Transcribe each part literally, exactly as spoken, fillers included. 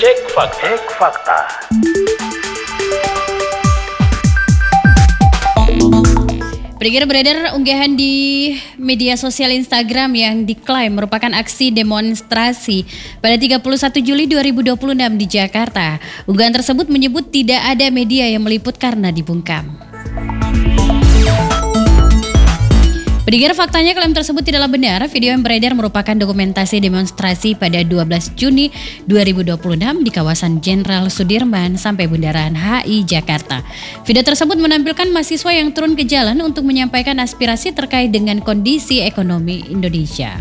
Cek Fakta. Cek Fakta. Beredar beredar unggahan di media sosial Instagram yang diklaim merupakan aksi demonstrasi pada tiga puluh satu Juli dua ribu dua puluh enam di Jakarta. Unggahan tersebut menyebut tidak ada media yang meliput karena dibungkam. Beredar faktanya klaim tersebut tidaklah benar. Video yang beredar merupakan dokumentasi demonstrasi pada dua belas Juni dua ribu dua puluh enam di kawasan Jenderal Sudirman sampai Bundaran H I Jakarta. Video tersebut menampilkan mahasiswa yang turun ke jalan untuk menyampaikan aspirasi terkait dengan kondisi ekonomi Indonesia.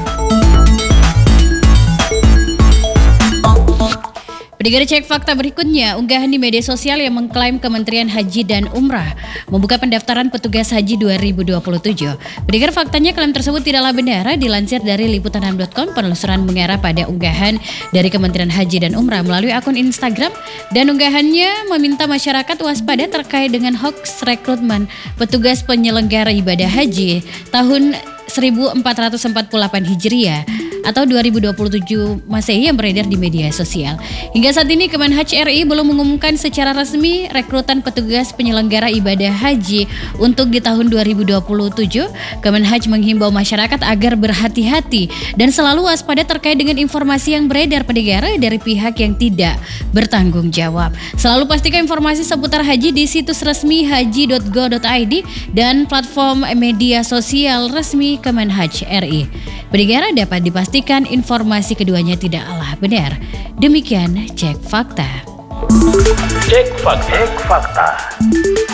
Beredar cek fakta berikutnya, unggahan di media sosial yang mengklaim Kementerian Haji dan Umrah membuka pendaftaran petugas haji dua ribu dua puluh tujuh. Beredar faktanya klaim tersebut tidaklah benar. Dilansir dari liputan enam titik com, penelusuran mengarah pada unggahan dari Kementerian Haji dan Umrah melalui akun Instagram, dan unggahannya meminta masyarakat waspada terkait dengan hoax rekrutmen petugas penyelenggara ibadah haji tahun seribu empat ratus empat puluh delapan Hijriah atau dua ribu dua puluh tujuh Masehi yang beredar di media sosial. Hingga saat ini Kemenhaj R I belum mengumumkan secara resmi rekrutan petugas penyelenggara ibadah haji untuk di tahun dua ribu dua puluh tujuh. Kemenhaj menghimbau masyarakat agar berhati-hati dan selalu waspada terkait dengan informasi yang beredar pendengar dari pihak yang tidak bertanggung jawab. Selalu pastikan informasi seputar haji di situs resmi haji titik go titik i d dan platform media sosial resmi Kemenhaj R I. Pendengar, dapat dipastikan informasi keduanya tidaklah benar. Demikian Cek Fakta. Cek Fakta. Cek Fakta.